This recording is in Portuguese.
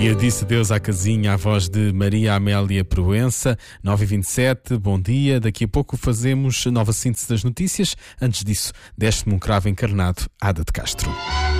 E eu disse adeus à casinha, à voz de Maria Amélia Proença, 9h27, bom dia. Daqui a pouco fazemos nova síntese das notícias. Antes disso, deste-me um cravo encarnado, Ada de Castro.